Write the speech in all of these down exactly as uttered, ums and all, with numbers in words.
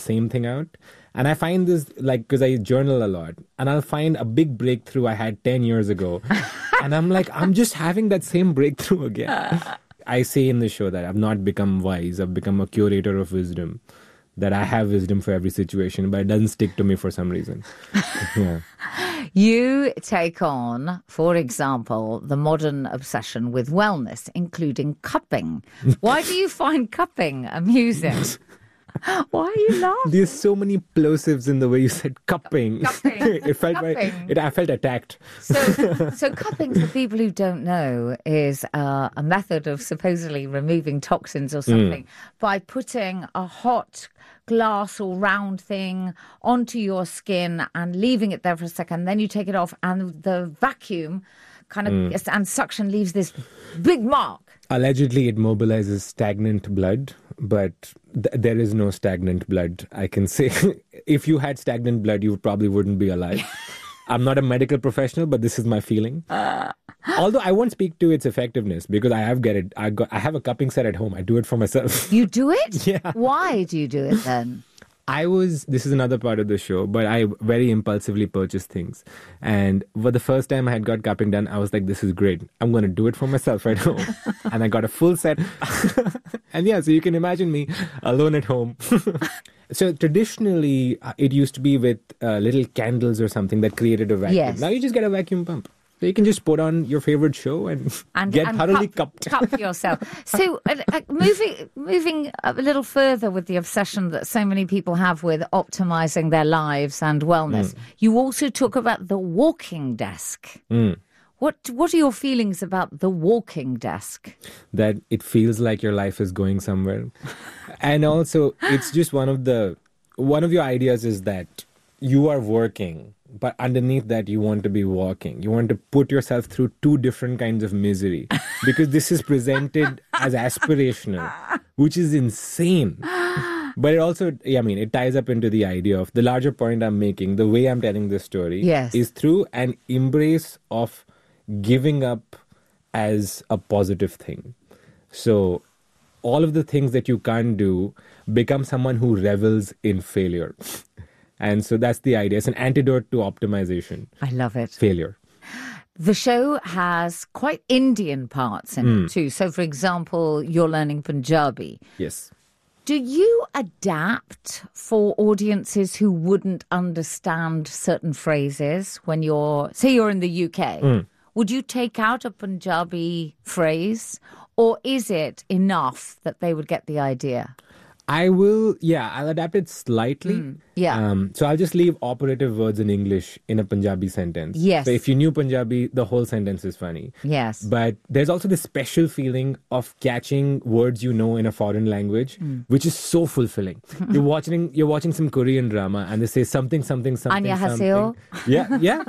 same thing out. And I find this, like, because I journal a lot, and I'll find a big breakthrough I had ten years ago. And I'm like, I'm just having that same breakthrough again. I say in the show that I've not become wise. I've become a curator of wisdom. That I have wisdom for every situation, but it doesn't stick to me for some reason. Yeah. You take on, for example, the modern obsession with wellness, including cupping. Why do you find cupping amusing? Why are you laughing? There's so many plosives in the way you said cupping. Cupping. it felt Cupping. Very, it, I felt attacked. So, so cupping, for people who don't know, is uh, a method of supposedly removing toxins or something mm. by putting a hot glass or round thing onto your skin and leaving it there for a second. Then you take it off, and the vacuum kind of mm. and suction leaves this big mark. Allegedly, it mobilizes stagnant blood, but th- there is no stagnant blood. I can say if you had stagnant blood, you probably wouldn't be alive. I'm not a medical professional, but this is my feeling. Uh. Although I won't speak to its effectiveness because I have get it. I got. I have a cupping set at home. I do it for myself. You do it? Yeah. Why do you do it then? I was, this is another part of the show, but I very impulsively purchased things. And for the first time I had got cupping done, I was like, this is great. I'm going to do it for myself at home. And I got a full set. And yeah, so you can imagine me alone at home. So traditionally, uh, it used to be with uh, little candles or something that created a vacuum. Yes. Now you just get a vacuum pump. So you can just put on your favorite show and, and get and thoroughly cup, cupped. Cup yourself. So uh, uh, moving moving a little further with the obsession that so many people have with optimizing their lives and wellness, mm. you also talk about the walking desk. Mm. What what are your feelings about the walking desk? That it feels like your life is going somewhere. And also, it's just one of the one of your ideas is that you are working, but underneath that, you want to be walking. You want to put yourself through two different kinds of misery because this is presented as aspirational, which is insane. But it also, yeah, I mean, it ties up into the idea of the larger point I'm making, the way I'm telling this story yes. is through an embrace of giving up as a positive thing. So all of the things that you can't do, become someone who revels in failure. And so that's the idea. It's an antidote to optimization. I love it. Failure. The show has quite Indian parts in mm. it too. So, for example, you're learning Punjabi. Yes. Do you adapt for audiences who wouldn't understand certain phrases when you're, say you're in the U K? Mm. Would you take out a Punjabi phrase, or is it enough that they would get the idea? I will, yeah, I'll adapt it slightly. Mm, yeah. Um, so I'll just leave operative words in English in a Punjabi sentence. Yes. So if you knew Punjabi, the whole sentence is funny. Yes. But there's also this special feeling of catching words you know in a foreign language, mm. which is so fulfilling. you're watching you're watching some Korean drama and they say something, something, something, Annyeonghaseyo. something. Yeah, yeah.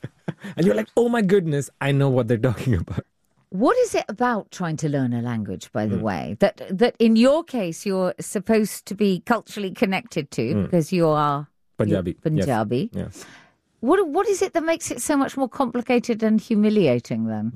And you're like, oh my goodness, I know what they're talking about. What is it about trying to learn a language, by the mm. way, that that in your case you're supposed to be culturally connected to mm. because you are Punjabi? Punjabi. Yes. Yes. What what is it that makes it so much more complicated and humiliating then?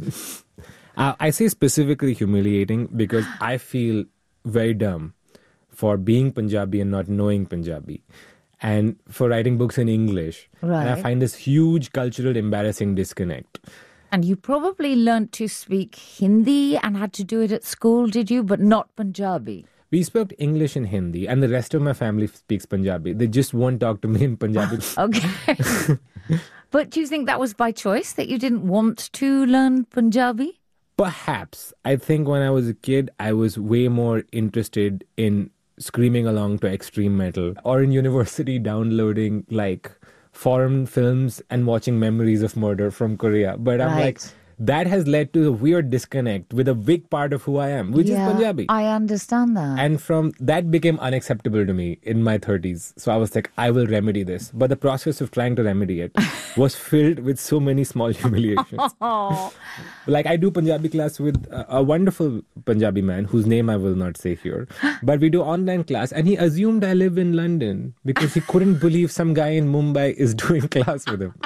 uh, I say specifically humiliating because I feel very dumb for being Punjabi and not knowing Punjabi, and for writing books in English. Right. And I find this huge cultural embarrassing disconnect. And you probably learnt to speak Hindi and had to do it at school, did you? But not Punjabi. We spoke English and Hindi, and the rest of my family speaks Punjabi. They just won't talk to me in Punjabi. Okay. But do you think that was by choice, that you didn't want to learn Punjabi? Perhaps. I think when I was a kid, I was way more interested in screaming along to extreme metal, or in university downloading, like, foreign films and watching Memories of Murder from Korea. But I'm right. like, that has led to a weird disconnect with a big part of who I am, which yeah, is Punjabi. I understand that. And from that became unacceptable to me in my thirties. So I was like, I will remedy this. But the process of trying to remedy it was filled with so many small humiliations. Oh. Like, I do Punjabi class with a, a wonderful Punjabi man whose name I will not say here. But we do online class, and he assumed I live in London because he couldn't believe some guy in Mumbai is doing class with him.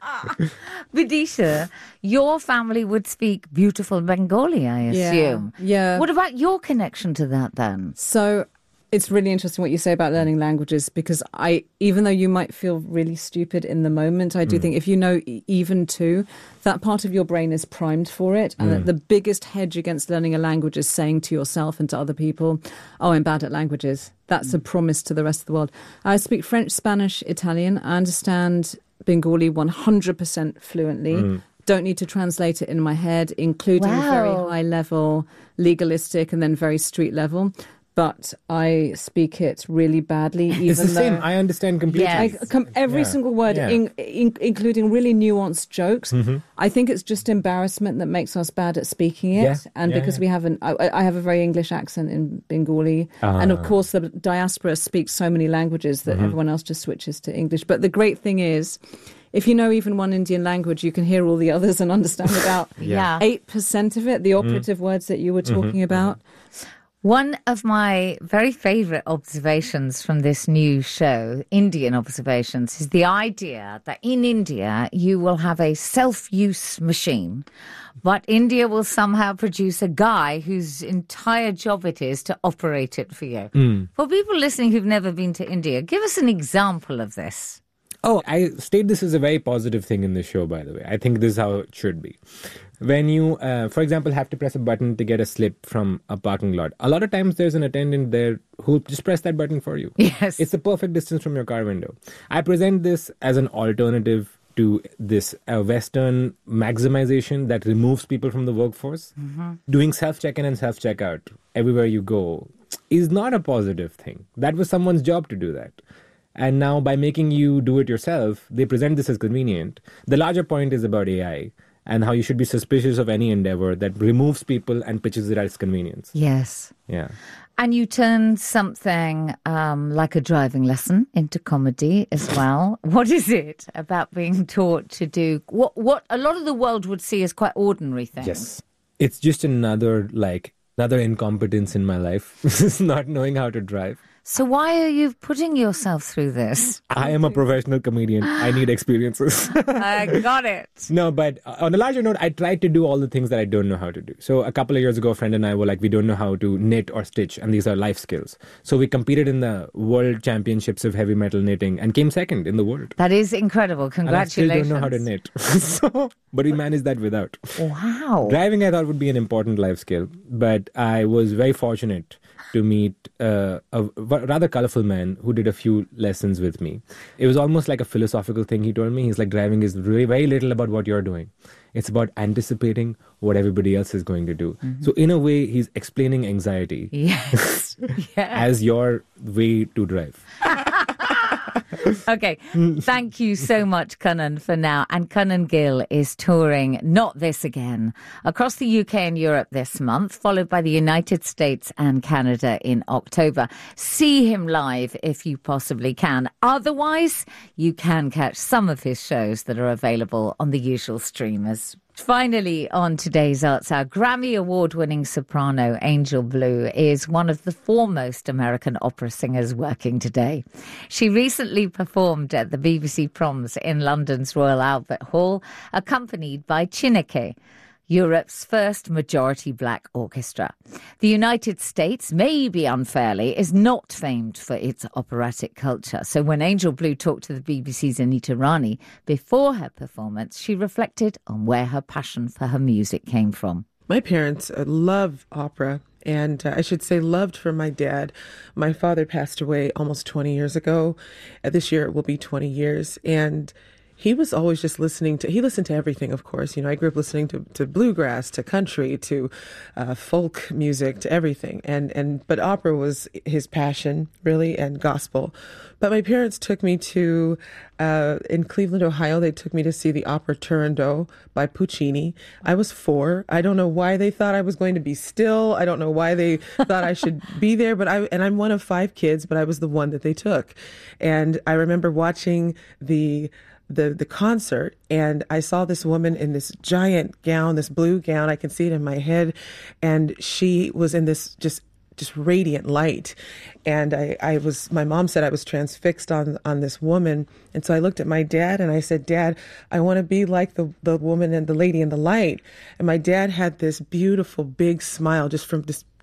Vidisha, your family would speak beautiful Bengali, I assume. Yeah, yeah. What about your connection to that then? So It's really interesting what you say about learning languages, because I, even though you might feel really stupid in the moment, I do mm. think if you know even two, that part of your brain is primed for it. And mm. the biggest hedge against learning a language is saying to yourself and to other people, oh, I'm bad at languages. That's mm. a promise to the rest of the world. I speak French, Spanish, Italian. I understand Bengali one hundred percent fluently. Mm. Don't need to translate it in my head, including wow. very high level, legalistic, and then very street level. But I speak it really badly. Even it's the though same. I understand completely. Yes. I, com- every yeah. single word, yeah. in, in, including really nuanced jokes. Mm-hmm. I think it's just embarrassment that makes us bad at speaking it. Yeah. And yeah, because yeah. we have an, I, I have a very English accent in Bengali. Uh. And of course, the diaspora speaks so many languages that mm-hmm. everyone else just switches to English. But the great thing is, if you know even one Indian language, you can hear all the others and understand about yeah. eight percent of it, the operative mm. words that you were talking mm-hmm. about. One of my very favourite observations from this new show, Indian Observations, is the idea that in India you will have a self-use machine, but India will somehow produce a guy whose entire job it is to operate it for you. Mm. For people listening who've never been to India, give us an example of this. Oh, I state this is a very positive thing in the show, by the way. I think this is how it should be. When you, uh, for example, have to press a button to get a slip from a parking lot, a lot of times there's an attendant there who'll just press that button for you. Yes. It's the perfect distance from your car window. I present this as an alternative to this uh, Western maximization that removes people from the workforce. Mm-hmm. Doing self-check-in and self-checkout everywhere you go is not a positive thing. That was someone's job to do that. And now by making you do it yourself, they present this as convenient. The larger point is about A I and how you should be suspicious of any endeavor that removes people and pitches it as convenience. Yes. Yeah. And you turn something um, like a driving lesson into comedy as well. What is it about being taught to do what, what a lot of the world would see as quite ordinary things? Yes. It's just another, like, another incompetence in my life, not knowing how to drive. So why are you putting yourself through this? I am a professional comedian. I need experiences. I got it. No, but on a larger note, I tried to do all the things that I don't know how to do. So a couple of years ago, a friend and I were like, we don't know how to knit or stitch, and these are life skills. So we competed in the World Championships of Heavy Metal Knitting and came second in the world. That is incredible. Congratulations. And I still don't know how to knit. so, but we managed that without. Wow. Driving, I thought, would be an important life skill, but I was very fortunate to meet uh, a rather colorful man who did a few lessons with me. It was almost like a philosophical thing he told me. He's like, driving is really very little about what you're doing. It's about anticipating what everybody else is going to do. Mm-hmm. So in a way, he's explaining anxiety yes. yes. as your way to drive. Okay, thank you so much, Kannan, for now. And Kannan Gill is touring Not This Again across the U K and Europe this month, followed by the United States and Canada in October. See him live if you possibly can. Otherwise, you can catch some of his shows that are available on the usual streamers. Finally, on today's Arts Hour, Grammy Award-winning soprano Angel Blue is one of the foremost American opera singers working today. She recently performed at the B B C Proms in London's Royal Albert Hall, accompanied by Chineke, Europe's first majority black orchestra. The United States, maybe unfairly, is not famed for its operatic culture. So when Angel Blue talked to the B B C's Anita Rani before her performance, she reflected on where her passion for her music came from. My parents uh, love opera. And uh, I should say loved from my dad. My father passed away almost twenty years ago. Uh, this year it will be twenty years. And he was always just listening to, he listened to everything, of course. You know, I grew up listening to, to bluegrass, to country, to uh, folk music, to everything. And, and, but opera was his passion, really, and gospel. But my parents took me to, uh, in Cleveland, Ohio, they took me to see the opera Turandot by Puccini. I was four. I don't know why they thought I was going to be still. I don't know why they thought I should be there, but I, and I'm one of five kids, but I was the one that they took. And I remember watching the, the the concert, and I saw this woman in this giant gown, this blue gown. I can see it in my head. And she was in this just just radiant light. And I, I was, my mom said I was transfixed on, on this woman. And so I looked at my dad and I said, Dad, I want to be like the, the woman and the lady in the light. And my dad had this beautiful big smile just from this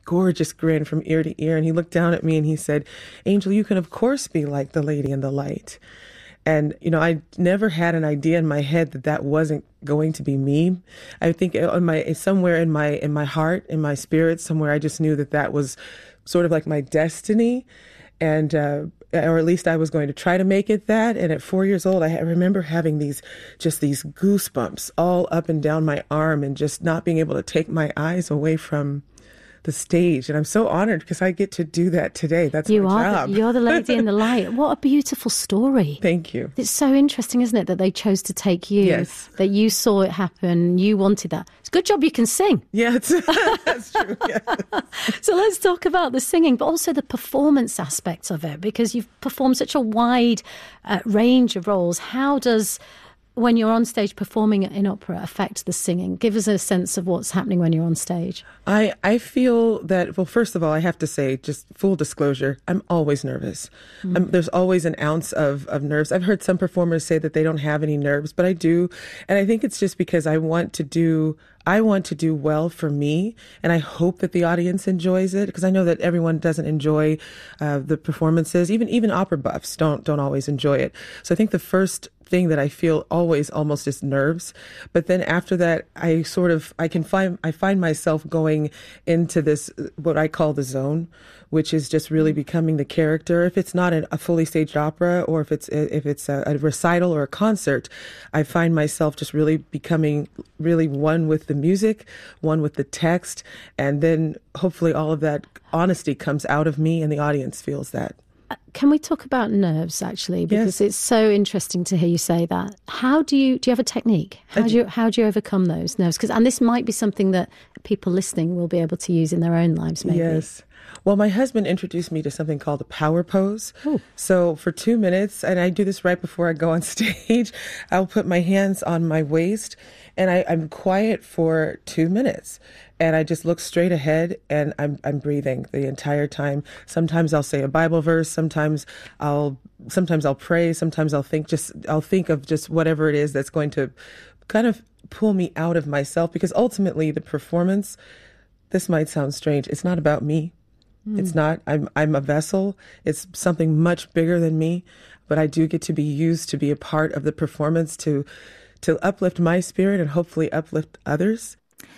gorgeous grin from ear to ear. And he looked down at me and he said, Angel, you can of course be like the lady in the light. And, you know, I never had an idea in my head that that wasn't going to be me. I think in my, somewhere in my, in my heart, in my spirit, somewhere I just knew that that was sort of like my destiny. And, uh, or at least I was going to try to make it that. And at four years old, I remember having these, just these goosebumps all up and down my arm and just not being able to take my eyes away from the stage. And I'm so honored because I get to do that today. That's you my are job. The, you're the lady in the light. What a beautiful story. Thank you. It's so interesting, isn't it, that they chose to take you, yes. that you saw it happen, you wanted that. It's a good job you can sing. Yeah, it's, that's true. Yes. So let's talk about the singing, but also the performance aspects of it, because you've performed such a wide uh, range of roles. How does, when you're on stage performing in opera, affect the singing? Give us a sense of what's happening when you're on stage. I, I feel that, well, first of all, I have to say, just full disclosure, I'm always nervous. Mm. Um, there's always an ounce of, of nerves. I've heard some performers say that they don't have any nerves, but I do. And I think it's just because I want to do, I want to do well for me. And I hope that the audience enjoys it, because I know that everyone doesn't enjoy uh, the performances. Even, even opera buffs don't, don't always enjoy it. So I think the first thing that I feel always almost is nerves. But then after that, I sort of, I can find, I find myself going into this, what I call the zone, which is just really becoming the character. If it's not a fully staged opera, or if it's, if it's a, a recital or a concert, I find myself just really becoming really one with the music, one with the text. And then hopefully all of that honesty comes out of me and the audience feels that. Can we talk about nerves, actually? Because yes. It's so interesting to hear you say that. How do you, do you have a technique? How do you, how do you overcome those nerves? Because, and this might be something that people listening will be able to use in their own lives, maybe. Yes. Well, my husband introduced me to something called a power pose. Ooh. So for two minutes, and I do this right before I go on stage, I'll put my hands on my waist and I, I'm quiet for two minutes. And I just look straight ahead and I'm I'm breathing the entire time. Sometimes I'll say a Bible verse, sometimes I'll sometimes I'll pray, sometimes I'll think just I'll think of just whatever it is that's going to kind of pull me out of myself, because ultimately the performance, this might sound strange, it's not about me. Mm. It's not. I'm I'm a vessel. It's something much bigger than me, but I do get to be used to be a part of the performance to to uplift my spirit and hopefully uplift others.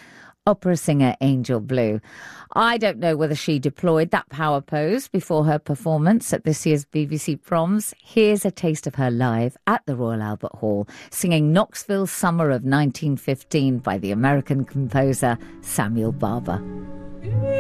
Opera singer Angel Blue. I don't know whether she deployed that power pose before her performance at this year's B B C Proms. Here's a taste of her live at the Royal Albert Hall, singing Knoxville Summer of nineteen fifteen by the American composer Samuel Barber.